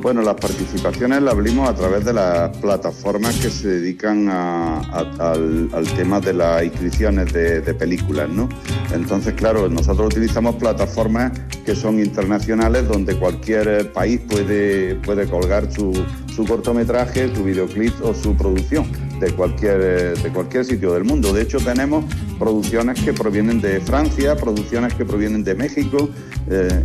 Bueno, las participaciones las abrimos a través de las plataformas que se dedican al tema de las inscripciones de películas, ¿no? Entonces, claro, nosotros utilizamos plataformas que son internacionales, donde cualquier país puede colgar su cortometraje, su videoclip o su producción de cualquier sitio del mundo. De hecho, tenemos producciones que provienen de Francia, producciones que provienen de México,